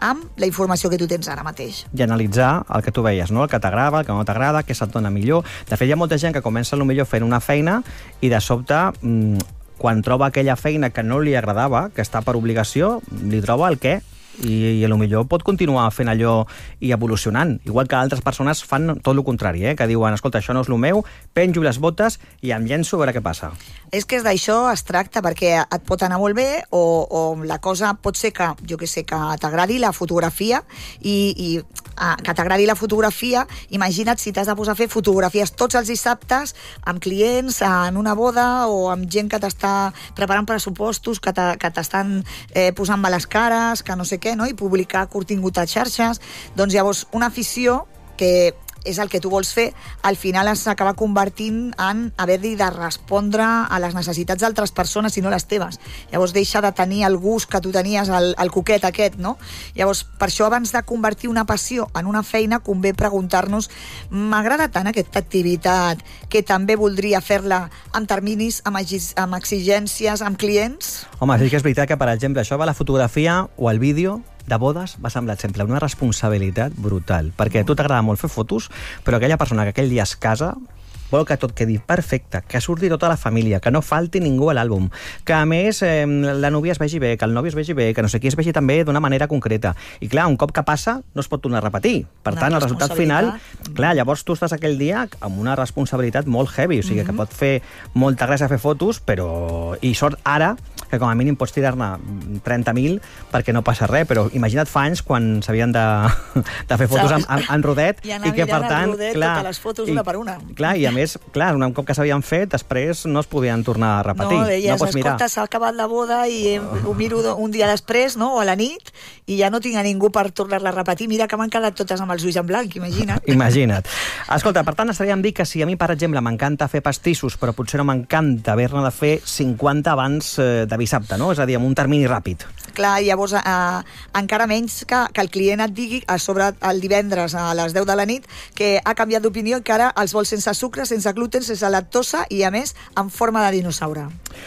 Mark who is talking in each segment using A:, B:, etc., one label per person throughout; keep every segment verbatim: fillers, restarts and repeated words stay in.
A: amb la informació que tu tens ara mateix.
B: I analitzar el que tu veies, no? El que t'agrada, el que no t'agrada, què se't dona millor. De fet, hi ha molta gent que comença potser fent una feina i de sobte, mmm, quan troba aquella feina que no li agradava, que està per obligació, li troba el què. I, i potser pot continuar fent allò i evolucionant, igual que altres persones fan tot el contrari, eh? Que diuen, escolta, això no és el meu, penjo les botes i em llenço a veure què passa.
A: És que d'això es tracta, perquè et pot anar molt bé o, o la cosa pot ser que, jo què sé, que t'agradi la fotografia i, i a, que t'agradi la fotografia, imagina't si t'has de posar a fer fotografies tots els dissabtes amb clients en una boda o amb gent que t'està preparant pressupostos, que t'estan eh, posant males cares, que no sé què, no? I publicar contingut a xarxes. Doncs llavors una afició que és el que tu vols fer, al final s'acaba convertint en haver-hi de respondre a les necessitats d'altres persones i no les teves. Llavors deixa de tenir el gust que tu tenies, el, el coquet aquest, no? Llavors, per això, abans de convertir una passió en una feina, convé preguntar-nos, m'agrada tant aquesta activitat que també voldria fer-la amb terminis, amb, amb exigències, amb clients?
B: Home, sí que és veritat que, per exemple, això va la fotografia o el vídeo de bodes va semblar, exemple, una responsabilitat brutal, perquè a tu t'agrada molt fer fotos, però aquella persona que aquell dia es casa vol que tot quedi perfecte, que surti tota la família, que no falti ningú a l'àlbum, que a més eh, la núvia es vegi bé, que el novi es vegi bé, que no sé qui es vegi també d'una manera concreta. I clar, un cop que passa no es pot tornar a repetir. Per tant, el resultat final, clar, llavors tu estàs aquell dia amb una responsabilitat molt heavy, o sigui, mm-hmm. que pot fer molta gràcia fer fotos, però i sort ara que com a mínim pots tirar-ne trenta mil perquè no passa res, però imagina't fa anys quan s'havien de, de fer fotos en, en, en rodet
A: i,
B: i que per tant,
A: rodet,
B: clar,
A: totes les fotos i, una per una.
B: Clar, i a més, clar, un cop que s'havien fet, després no es podien tornar a repetir.
A: No, deies,
B: no pots mirar.
A: Escolta, s'ha acabat la boda i ho miro un dia després, no?, o a la nit, i ja no tinc a ningú per tornar-la a repetir. Mira que m'han quedat totes amb els ulls en blanc, imagina't.
B: Imagina't. Escolta, per tant, estaríem dir que si a mi, per exemple, m'encanta fer pastissos, però potser no m'encanta haver-ne de fer cinquanta abans de dissabte, no? És a dir, amb un termini ràpid.
A: Clar, llavors eh, encara menys que, que el client et digui a sobre el divendres a les deu de la nit que ha canviat d'opinió i que ara els vol sense sucre, sense gluten, sense lactosa i a més en forma de dinosaure.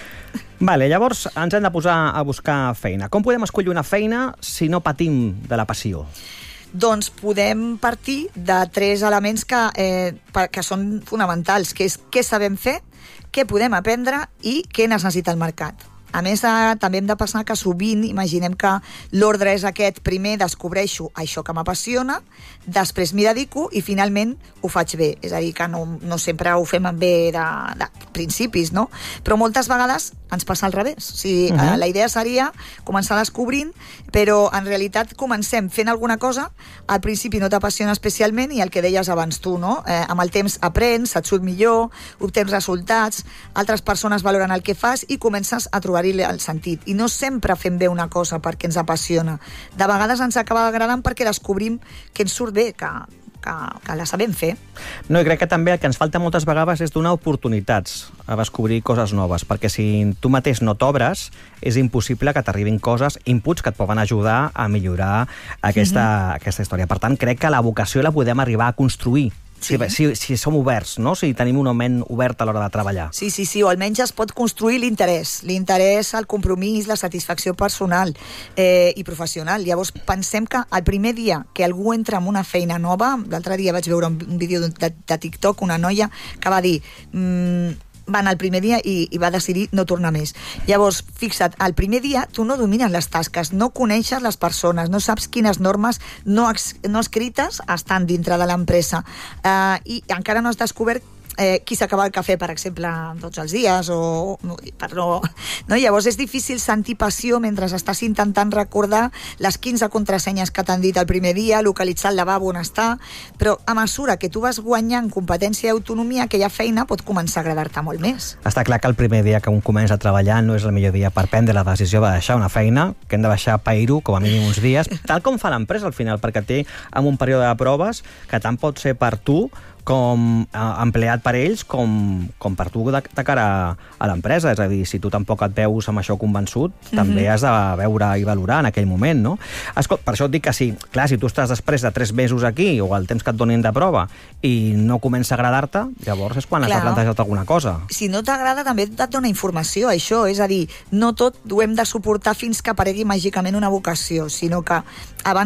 B: Vale, llavors ens hem de posar a buscar feina. Com podem escollir una feina si no patim de la passió?
A: Doncs podem partir de tres elements que, eh, que són fonamentals, que és què sabem fer, què podem aprendre i què necessita el mercat. A més, eh, també hem de pensar que sovint, imaginem que l'ordre és aquest, primer descobreixo això que m'apassiona, després m'hi dedico i finalment ho faig bé. És a dir, que no, no sempre ho fem bé de, de principis, no? Però moltes vegades ens passa al revés. O sigui, uh-huh. eh, la idea seria començar descobrint, però en realitat comencem fent alguna cosa, al principi no t'apassiona especialment i el que deies abans tu, no? Eh, amb el temps aprens, et surt millor, obtens resultats, altres persones valoren el que fas i comences a trobar el sentit. I no sempre fem bé una cosa perquè ens apassiona. De vegades ens acaba agradant perquè descobrim que ens surt bé, que, que, que la sabem fer.
B: No, i crec que també el que ens falta moltes vegades és donar oportunitats a descobrir coses noves, perquè si tu mateix no t'obres, és impossible que t'arribin coses, inputs que et poden ajudar a millorar aquesta, mm-hmm. aquesta història. Per tant, crec que la vocació la podem arribar a construir. Sí. Si, si, si som oberts, no? Si tenim una ment obert a l'hora de treballar.
A: Sí, sí, sí, o almenys es pot construir l'interès, l'interès, el compromís, la satisfacció personal eh, i professional. Llavors pensem que el primer dia que algú entra en una feina nova, l'altre dia vaig veure un vídeo de, de TikTok, una noia que va dir... Mmm, va anar el primer dia i, i va decidir no tornar més. Llavors, fixa't, el primer dia tu no domines les tasques, no coneixes les persones, no saps quines normes no, ex, no escrites estan dintre de l'empresa uh, i encara no has descobert eh, qui s'acaba el cafè, per exemple, tots els dies, o per no, no? Llavors és difícil sentir passió mentre estàs intentant recordar les quinze contrasenyes que t'han dit el primer dia, localitzar el lavabo on està, però a mesura que tu vas guanyant competència i autonomia, aquella feina pot començar a agradar-te molt més.
B: Està clar que el primer dia que un comença a treballar no és el millor dia per prendre la decisió de deixar una feina, que hem de deixar pair-ho com a mínim uns dies, tal com fa l'empresa al final, perquè té amb un període de proves que tant pot ser per tu com eh, empleat per ells com, com per tu de, de cara a, a l'empresa. És a dir, si tu tampoc et veus amb això convençut, mm-hmm. també has de veure i valorar en aquell moment, no? Escolta, per això et dic que sí, clar, si tu estàs després de tres mesos aquí o el temps que et donin de prova i no comença a agradar-te, llavors és quan clar. Has de plantejar alguna cosa.
A: Si no t'agrada, també et dona informació, això. És a dir, no tot ho hem de suportar fins que aparegui màgicament una vocació, sinó que abans